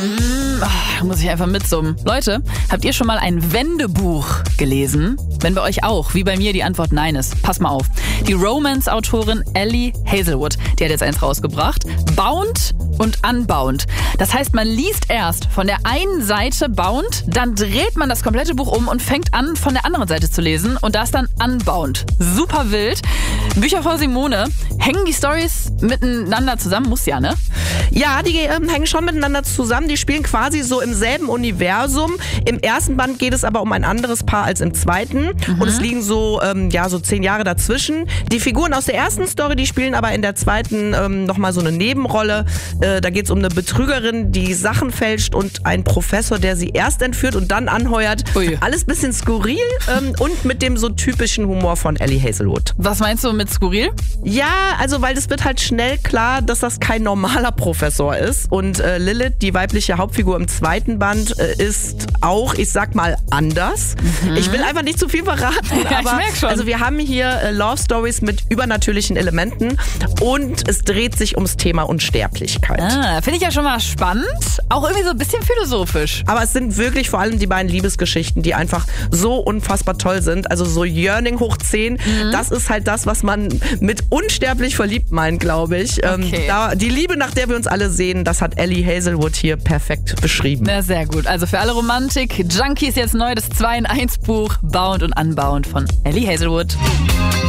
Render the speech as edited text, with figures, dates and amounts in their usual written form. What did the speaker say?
Muss ich einfach mitsummen. Leute, habt ihr schon mal ein Wendebuch gelesen? Wenn bei euch auch, wie bei mir, die Antwort nein ist. Pass mal auf. Die Romance-Autorin Ellie Hazelwood, die hat jetzt eins rausgebracht. Bound und Unbound. Das heißt, man liest erst von der einen Seite Bound, dann dreht man das komplette Buch um und fängt an, von der anderen Seite zu lesen. Und da ist dann Unbound. Super wild. Bücher vor Simone. Hängen die Storys miteinander zusammen? Muss ja, ne? Ja, die hängen schon miteinander zusammen. Die spielen quasi so im selben Universum. Im ersten Band geht es aber um ein anderes Paar als im zweiten. Und es liegen so 10 Jahre dazwischen. Die Figuren aus der ersten Story, die spielen aber in der zweiten nochmal so eine Nebenrolle. Da geht es um eine Betrügerin, die Sachen fälscht und einen Professor, der sie erst entführt und dann anheuert. Ui. Alles bisschen skurril und mit dem so typischen Humor von Ellie Hazelwood. Was meinst du mit skurril? Ja, also weil es wird halt schnell klar, dass das kein normaler Professor ist. Und Lilith, die weibliche Hauptfigur im zweiten Band, ist auch, ich sag mal, anders. Ich will einfach nicht zu viel verraten, Ja, aber ich merk schon. also wir haben hier Love Stories mit übernatürlichen Elementen und es dreht sich ums Thema Unsterblichkeit. Finde ich ja schon mal spannend. Auch irgendwie so ein bisschen philosophisch. Aber es sind wirklich vor allem die beiden Liebesgeschichten, die einfach so unfassbar toll sind. Also so Yearning hoch 10, das ist halt das, was man mit unsterblich verliebt meint, glaube ich. Okay. Die Liebe, nach der wir uns alle sehen, das hat Ellie Hazelwood hier perfekt beschrieben. Na, sehr gut. Also für alle Romantik-Junkies jetzt neu das 2-in-1 Buch Bound und Unbound von Ellie Hazelwood.